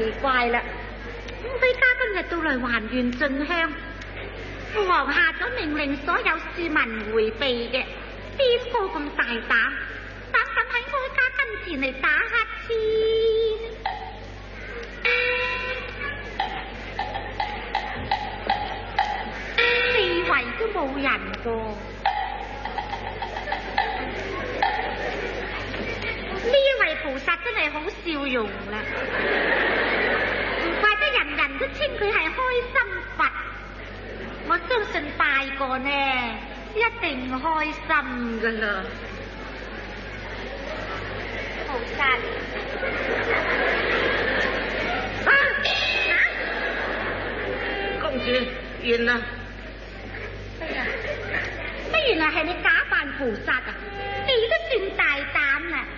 奇怪啦，歸家今日到嚟還願進香，父皇下咗命令，所有市民迴避嘅，邊個咁大膽喺哀家跟前嚟打乞嗤？四圍都冇人噃。呢位菩薩真係好笑容啦，唔怪得人人都稱佢係開心佛。我相信拜過呢，一定開心噶啦。菩薩公主完啦。 乜原來係你假扮菩薩啊？你都算大